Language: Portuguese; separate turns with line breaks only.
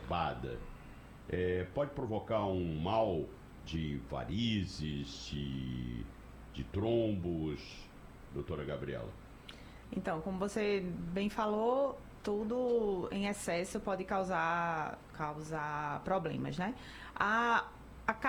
exacerbada, pode provocar um mal de varizes, de trombos, doutora Gabriela?
Então, como você bem falou, tudo em excesso pode causar problemas, né?